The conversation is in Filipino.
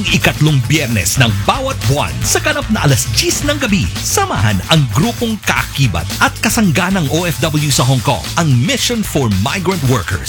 Tuwing ikatlong biyernes ng bawat buwan sa ganap na alas 10 ng gabi, samahan ang grupong kaakibat at kasangganang OFW sa Hong Kong, ang Mission for Migrant Workers